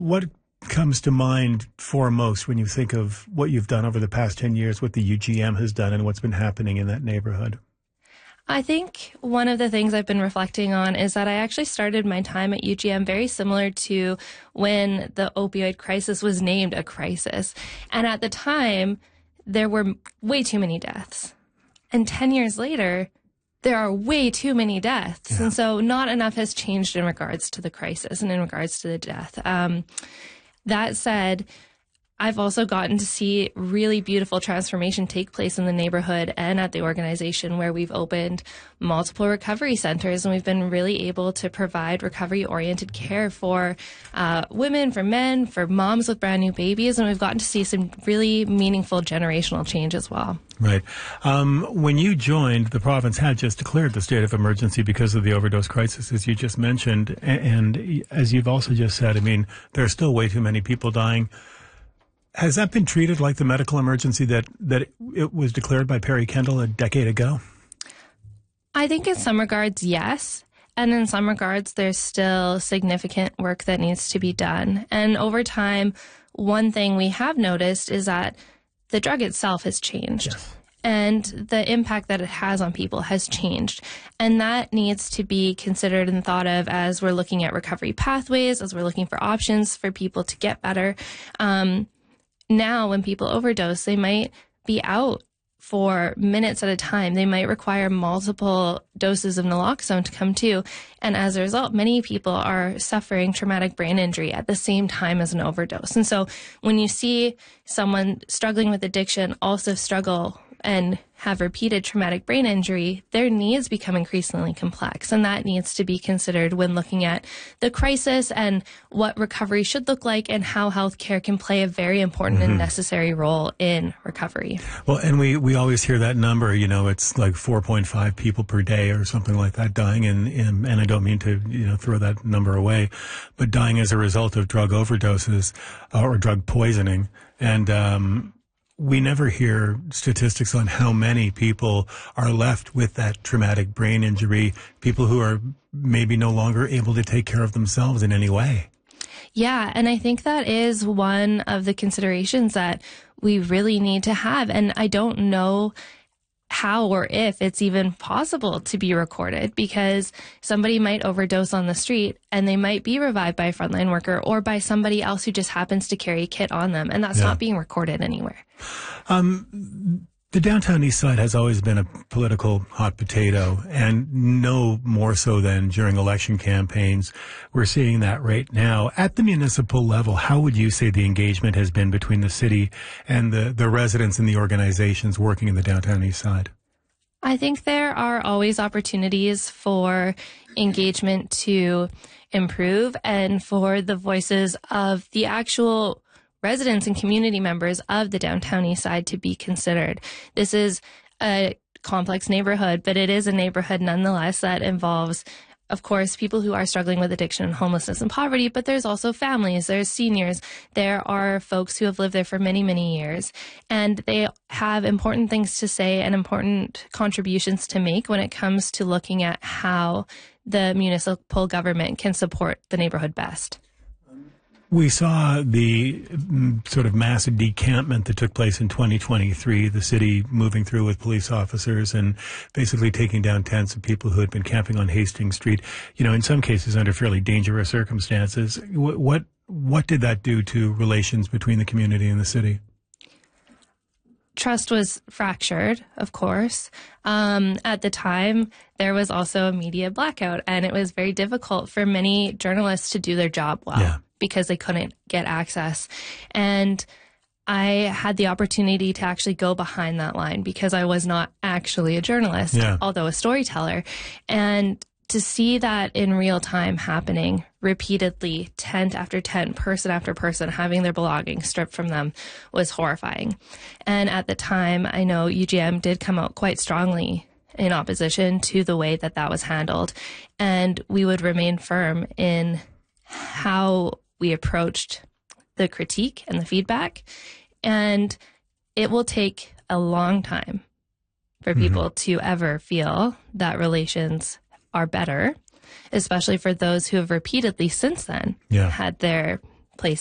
What comes to mind foremost when you think of what you've done over the past 10 years, what the UGM has done and what's been happening in that neighborhood? I think one of the things I've been reflecting on is that I actually started my time at UGM very similar to when the opioid crisis was named a crisis. And at the time, there were way too many deaths. And 10 years later, there are way too many deaths. Yeah. And so not enough has changed in regards to the crisis and in regards to the death. That said, I've also gotten to see really beautiful transformation take place in the neighborhood and at the organization, where we've opened multiple recovery centers, and we've been really able to provide recovery-oriented care for women, for men, for moms with brand new babies, and we've gotten to see some really meaningful generational change as well. Right. When you joined, the province had just declared the state of emergency because of the overdose crisis, as you just mentioned, and as you've also just said, I mean, there are still way too many people dying. Has that been treated like the medical emergency that it was declared by Perry Kendall a decade ago? I think in some regards, yes. And in some regards, there's still significant work that needs to be done. And over time, one thing we have noticed is that the drug itself has changed. Yes. And the impact that it has on people has changed. And that needs to be considered and thought of as we're looking at recovery pathways, as we're looking for options for people to get better. Now, when people overdose, they might be out for minutes at a time. They might require multiple doses of naloxone to come to. And as a result, many people are suffering traumatic brain injury at the same time as an overdose. And so when you see someone struggling with addiction also struggle and have repeated traumatic brain injury, their needs become increasingly complex. And that needs to be considered when looking at the crisis and what recovery should look like and how healthcare can play a very important and necessary role in recovery. Well, and we always hear that number, you know, it's like 4.5 people per day or something like that dying. And I don't mean to, you know, throw that number away, but dying as a result of drug overdoses or drug poisoning. And, we never hear statistics on how many people are left with that traumatic brain injury, people who are maybe no longer able to take care of themselves in any way. Yeah, and I think that is one of the considerations that we really need to have. And I don't know how or if it's even possible to be recorded, because somebody might overdose on the street and they might be revived by a frontline worker or by somebody else who just happens to carry a kit on them, and that's not being recorded anywhere. The downtown east side has always been a political hot potato, and no more so than during election campaigns. We're seeing that right now. At the municipal level, how would you say the engagement has been between the city and the residents and the organizations working in the downtown east side? I think there are always opportunities for engagement to improve and for the voices of the actual residents and community members of the downtown east side to be considered. This is a complex neighborhood, but it is a neighborhood nonetheless that involves, of course, people who are struggling with addiction and homelessness and poverty, but there's also families, there's seniors, there are folks who have lived there for many, many years, and they have important things to say and important contributions to make when it comes to looking at how the municipal government can support the neighborhood best. We saw the sort of massive decampment that took place in 2023, the city moving through with police officers and basically taking down tents of people who had been camping on Hastings Street, you know, in some cases under fairly dangerous circumstances. What did that do to relations between the community and the city? Trust was fractured, of course. At the time, there was also a media blackout, and it was very difficult for many journalists to do their job well because they couldn't get access. And I had the opportunity to actually go behind that line because I was not actually a journalist, although a storyteller. And to see that in real time happening repeatedly, tent after tent, person after person, having their belongings stripped from them was horrifying. And at the time, I know UGM did come out quite strongly in opposition to the way that that was handled. And we would remain firm in how we approached the critique and the feedback. And it will take a long time for people to ever feel that relations are better, especially for those who have repeatedly since then had their